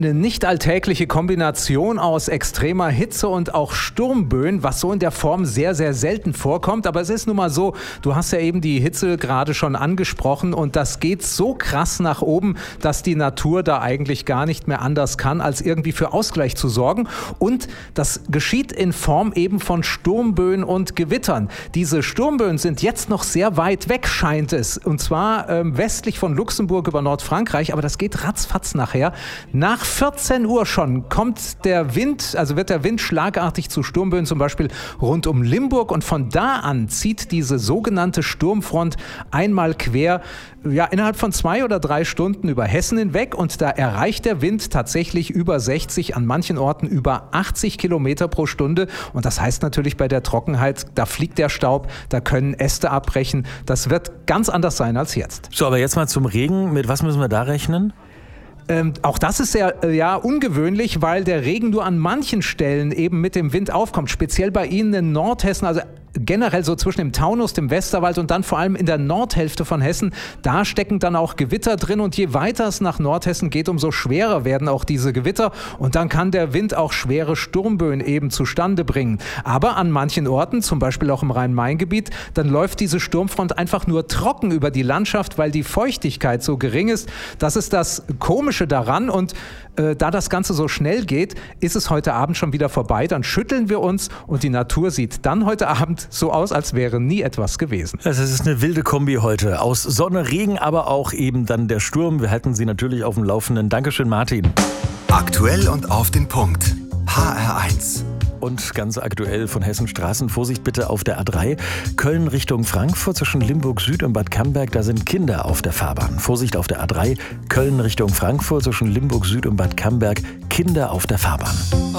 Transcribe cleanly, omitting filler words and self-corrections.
Eine nicht alltägliche Kombination aus extremer Hitze und auch Sturmböen, was so in der Form sehr, sehr selten vorkommt. Aber es ist nun mal so, du hast ja eben die Hitze gerade schon angesprochen und das geht so krass nach oben, dass die Natur da eigentlich gar nicht mehr anders kann, als irgendwie für Ausgleich zu sorgen. Und das geschieht in Form eben von Sturmböen und Gewittern. Diese Sturmböen sind jetzt noch sehr weit weg, scheint es. Und zwar westlich von Luxemburg über Nordfrankreich, aber das geht ratzfatz nachher. Nach 14 Uhr schon kommt der Wind, also wird der Wind schlagartig zu Sturmböen, zum Beispiel rund um Limburg. Und von da an zieht diese sogenannte Sturmfront einmal quer, ja, innerhalb von 2 oder 3 Stunden über Hessen hinweg. Und da erreicht der Wind tatsächlich über 60, an manchen Orten über 80 Kilometer pro Stunde. Und das heißt natürlich bei der Trockenheit, da fliegt der Staub, da können Äste abbrechen. Das wird ganz anders sein als jetzt. So, aber jetzt mal zum Regen. Mit was müssen wir da rechnen? Auch das ist sehr ungewöhnlich, weil der Regen nur an manchen Stellen eben mit dem Wind aufkommt. Speziell bei Ihnen in Nordhessen, also generell so zwischen dem Taunus, dem Westerwald und dann vor allem in der Nordhälfte von Hessen. Da stecken dann auch Gewitter drin und je weiter es nach Nordhessen geht, umso schwerer werden auch diese Gewitter. Und dann kann der Wind auch schwere Sturmböen eben zustande bringen. Aber an manchen Orten, zum Beispiel auch im Rhein-Main-Gebiet, dann läuft diese Sturmfront einfach nur trocken über die Landschaft, weil die Feuchtigkeit so gering ist. Das ist das Komische daran und da das Ganze so schnell geht, ist es heute Abend schon wieder vorbei. Dann schütteln wir uns und die Natur sieht dann heute Abend so aus, als wäre nie etwas gewesen. Es ist eine wilde Kombi heute. Aus Sonne, Regen, aber auch eben dann der Sturm. Wir halten Sie natürlich auf dem Laufenden. Dankeschön, Martin. Aktuell und auf den Punkt. HR1. Und ganz aktuell von Hessen Straßen. Vorsicht bitte auf der A3. Köln Richtung Frankfurt zwischen Limburg Süd und Bad Camberg. Da sind Kinder auf der Fahrbahn. Vorsicht auf der A3. Köln Richtung Frankfurt zwischen Limburg Süd und Bad Camberg. Kinder auf der Fahrbahn.